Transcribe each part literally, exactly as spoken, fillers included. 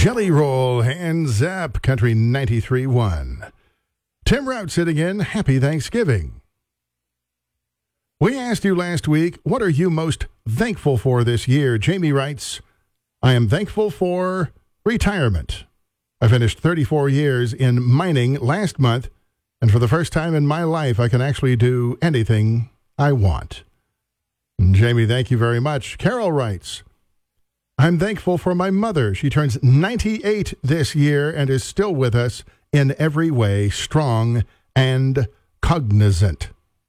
Jelly Roll, Hands Up, Country ninety-three point one. Tim Rout sitting in. Happy Thanksgiving. We asked you last week, what are you most thankful for this year? Jamie writes, I am thankful for retirement. I finished thirty-four years in mining last month, and for the first time in my life, I can actually do anything I want. And Jamie, thank you very much. Carol writes, I'm thankful for my mother. She turns ninety-eight this year and is still with us in every way, strong and cognizant.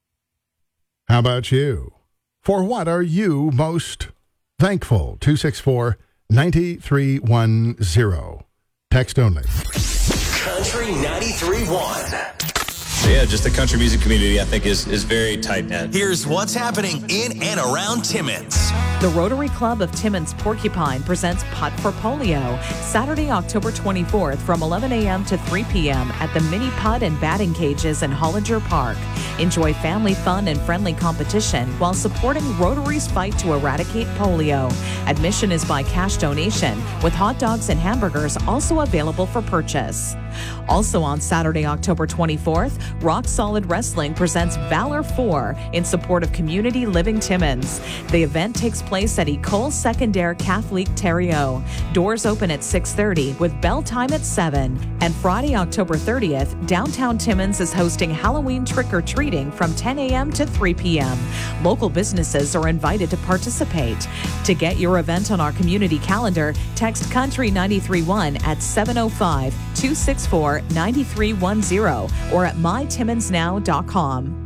How about you? For what are you most thankful? two six four, nine three one zero. Text only. Country ninety-three point one. So yeah, just the country music community, I think, is, is very tight-knit. Here's what's happening in and around Timmins. The Rotary Club of Timmins Porcupine presents Putt for Polio, Saturday, October twenty-fourth from eleven a.m. to three p.m. at the Mini Putt and Batting Cages in Hollinger Park. Enjoy family fun and friendly competition while supporting Rotary's fight to eradicate polio. Admission is by cash donation, with hot dogs and hamburgers also available for purchase. Also on Saturday, October twenty-fourth, Rock Solid Wrestling presents Valor four in support of Community Living Timmins. The event takes place at Ecole Secondaire Catholique Thériault. Doors open at six thirty with bell time at seven. And Friday, October thirtieth, downtown Timmins is hosting Halloween trick-or-treating from ten a.m. to three p.m. Local businesses are invited to participate. To get your event on our community calendar, text Country ninety-three point one at seven oh five, two six four, nine three one zero or at my timmins now dot com.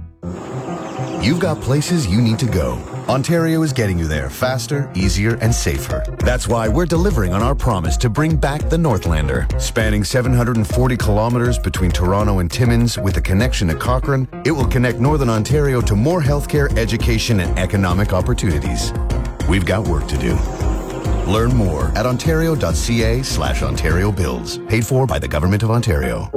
You've got places you need to go. Ontario is getting you there faster, easier, and safer. That's why we're delivering on our promise to bring back the Northlander. Spanning seven hundred forty kilometers between Toronto and Timmins with a connection to Cochrane, it will connect Northern Ontario to more healthcare, education, and economic opportunities. We've got work to do. Learn more at ontario.ca slash Ontario Builds. Paid for by the Government of Ontario.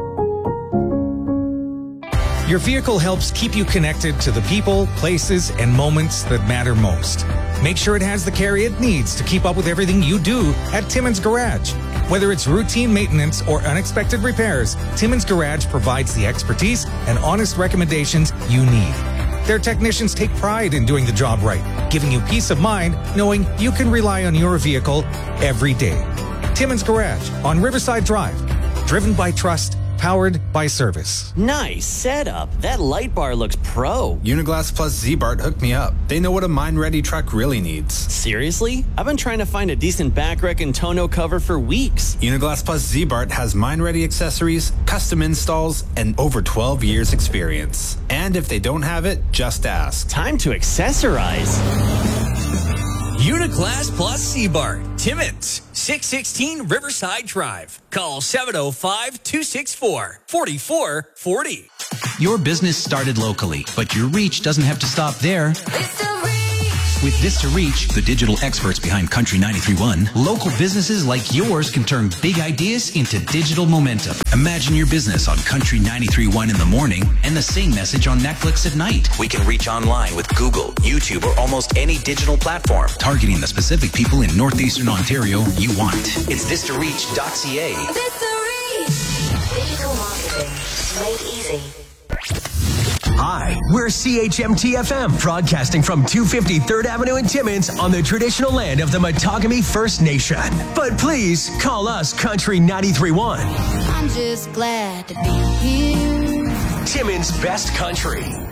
Your vehicle helps keep you connected to the people, places, and moments that matter most. Make sure it has the care it needs to keep up with everything you do at Timmins Garage. Whether it's routine maintenance or unexpected repairs, Timmins Garage provides the expertise and honest recommendations you need. Their technicians take pride in doing the job right, giving you peace of mind knowing you can rely on your vehicle every day. Timmins Garage on Riverside Drive. Driven by trust, powered by service. Nice setup. That light bar looks pro. Uniglass plus Z-Bart hooked me up. They know what a mine-ready truck really needs. Seriously? I've been trying to find a decent back rec and tonneau cover for weeks. Uniglass plus Z-Bart has mine-ready accessories, custom installs, and over twelve years experience. And if they don't have it, just ask. Time to accessorize. Uniclass plus Z-Bart, Timmins, six sixteen Riverside Drive. Call seven oh five, two six four, four four four oh. Your business started locally, but your reach doesn't have to stop there. With Vista Reach, the digital experts behind Country ninety-three point one, local businesses like yours can turn big ideas into digital momentum. Imagine your business on Country ninety-three point one in the morning and the same message on Netflix at night. We can reach online with Google, YouTube, or almost any digital platform, targeting the specific people in northeastern Ontario you want. It's vista reach dot c a. Vista Reach. Digital marketing made easy. Hi, we're C H M T F M, broadcasting from two fifty third Avenue in Timmins on the traditional land of the Matagami First Nation. But please call us Country ninety-three point one. I'm just glad to be here. Timmins' best country.